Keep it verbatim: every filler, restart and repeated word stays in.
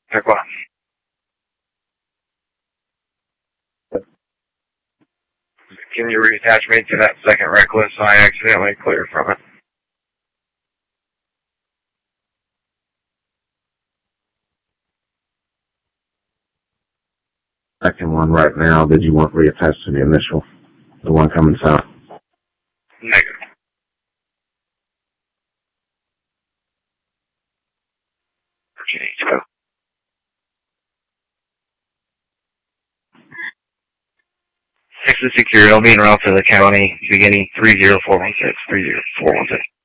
Check one. Can you reattach me to that second reckless? I accidentally cleared from it. Second one right now. Did you want reattached to the initial? The one coming south? Negative. Virginia, go. Six is secure. It'll be en route to the county beginning three zero four one six. three zero four one six.